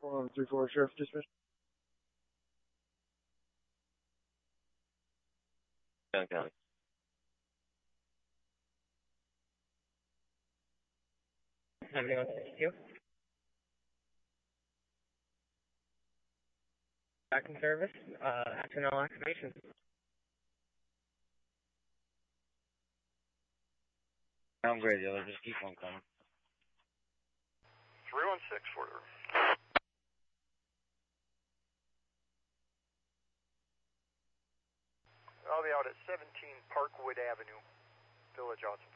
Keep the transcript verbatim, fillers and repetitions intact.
one three four, Sheriff Dispatch. Young County. seventy-one sixty-two. Back in service. Uh, action all activation. Sound great, yo. Just keep on coming. three one six, further. I'll be out at seventeen Parkwood Avenue, Village Johnson.